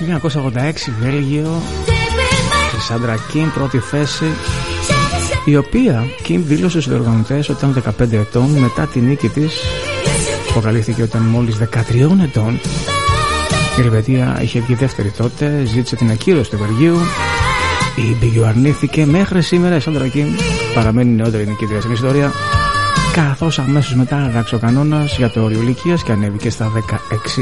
1986 Βέλγιο, η Σάντρα Κιμ πρώτη θέση, η οποία Κιμ δήλωσε στους διοργανωτές ότι ήταν 15 ετών. Μετά τη νίκη της αποκαλύφθηκε όταν μόλις 13 ετών. Η Ελβετία είχε βγει δεύτερη τότε, ζήτησε την ακύρωση του Βελγίου. Η Μπιγιου αρνήθηκε. Μέχρι σήμερα η Σάντρα Κιμ παραμένει νεότερη νικήτρια στην ιστορία, καθώς αμέσως μετά άλλαξε ο κανόνας για το όριο ηλικίας και ανέβηκε στα 16